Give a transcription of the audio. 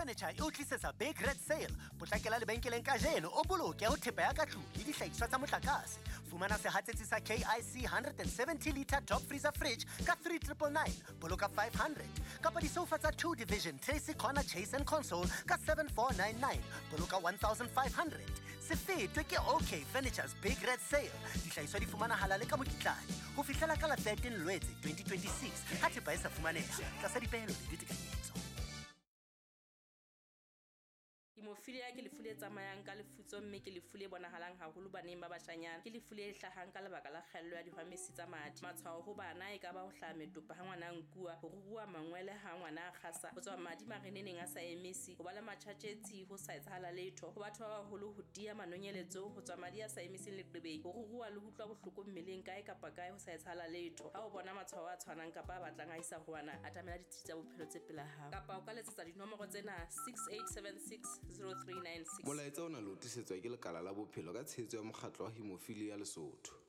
Furniture e o tlisetsa big red sale. Potlakela lebenkeleng kajeno o boloke ho thepa ya ka tlung le dihlahiswa tsa motlakase. Fumana sehatsetsi sa KIC 170 litre top freezer fridge ka 3,999, boloka 500. Kapa disofa tsa 2 division Tracy Corner Chase and Console ka 7,499, boloka 1,500. Se fetwe ke OK Furniture's big red sale. Dihlahiswa di fumanahala le ka mokitlane ho fihlela ka la 13 Loetse 2026 ha thepa e sa fumaneha tlasa dipehelo le ditekanyetso. Hemophilia ke lefu le tsamayang ka lefutso mme ke lefu le bonahalang haholo baneng ba bashanyana. Ke lefu le hlahang ka lebaka la kgaello ya dihwamesi tsa madi. Matshwao ho bana e ka ba ho hlaha metopa ha ngwana nkua, ho ruruha mangwele ha ngwana a kgasa, ho tswa madi mareneneng a sa emisi, ho ba le matjhatjetsi ho sa etsahala letho, ho batho ba baholo ho dia manonyeletso, ho tswa madi a sa emising leqebeng, ho ruruha le ho utlwa bohloko mmeleng kae kapa kae ho sa etsahala letho. Ha o bona matshwao a tshwanang kapa a batlang a isa ho wana, atamela ditsi tsa bophelo tse pela hao, kapa o ka letsetsa dinomoro tsena 6876 0396. Molaetsa o na le o tisetswa ke lekala la bophelo ka tshehetso ya mokgatlo wa Hemophilia Lesotho.